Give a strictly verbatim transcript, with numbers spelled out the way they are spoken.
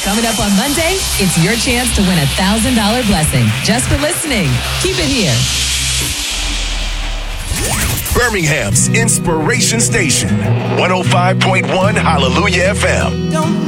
Coming up on Monday, it's your chance to win a one thousand dollars blessing just for listening. Keep it here. Birmingham's Inspiration Station, one oh five point one Hallelujah F M. Don't